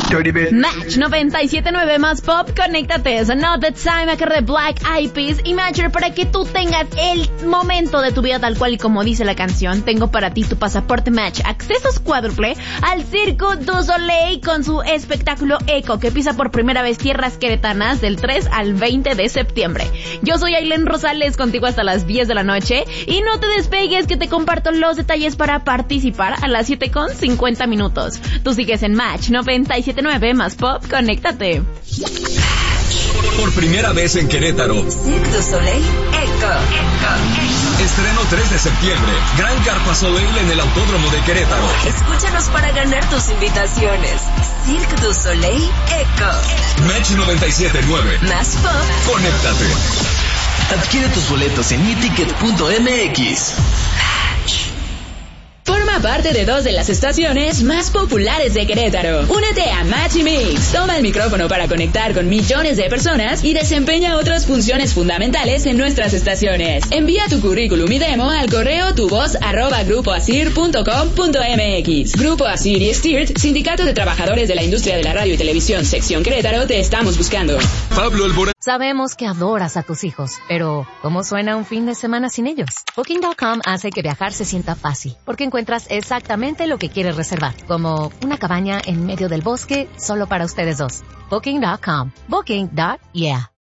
Match 97.9 más pop, conéctate. Es Another Time, acá de Black Eyed Peas y Matcher, para que tú tengas el momento de tu vida tal cual y como dice la canción. Tengo para ti tu pasaporte Match, accesos cuádruple al Cirque du Soleil con su espectáculo Eco, que pisa por primera vez tierras queretanas del 3 al 20 de septiembre. Yo soy Ailén Rosales, contigo hasta las 10 de la noche, y no te despegues que te comparto los detalles para participar a las 7:50. Tú sigues en Match 97.9 más pop, conéctate. Por primera vez en Querétaro, Cirque du Soleil Eco. Estreno 3 de septiembre, Gran Carpa Soleil en el Autódromo de Querétaro. Escúchanos para ganar tus invitaciones. Cirque du Soleil Eco. Match 97.9 Más pop, conéctate. Adquiere tus boletos en miticket.mx. Forma parte de 2 de las estaciones más populares de Querétaro. Únete a Match y Mix. Toma el micrófono para conectar con millones de personas y desempeña otras funciones fundamentales en nuestras estaciones. Envía tu currículum y demo al correo tuvoz@grupoasir.com.mx. Grupo Asir y Stirt, Sindicato de Trabajadores de la Industria de la Radio y Televisión, Sección Querétaro, te estamos buscando. Pablo Alborán. Sabemos que adoras a tus hijos, pero ¿cómo suena un fin de semana sin ellos? Booking.com hace que viajar se sienta fácil, porque encuentras exactamente lo que quieres reservar, como una cabaña en medio del bosque solo para ustedes dos. Booking.com. Booking.yeah.